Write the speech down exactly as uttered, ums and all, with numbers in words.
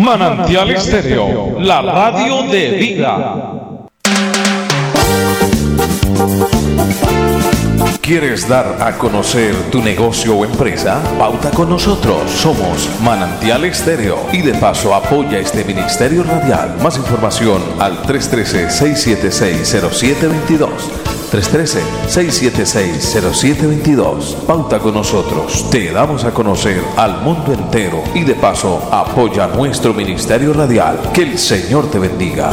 Manantial Estéreo, la radio de vida. ¿Quieres dar a conocer tu negocio o empresa? Pauta con nosotros. Somos Manantial Estéreo y de paso apoya este ministerio radial. Más información al tres uno tres, seis siete seis, cero siete dos dos. tres uno tres, seis siete seis, cero siete dos dos. Pauta con nosotros. Te damos a conocer al mundo entero y de paso apoya nuestro ministerio radial. Que el Señor te bendiga.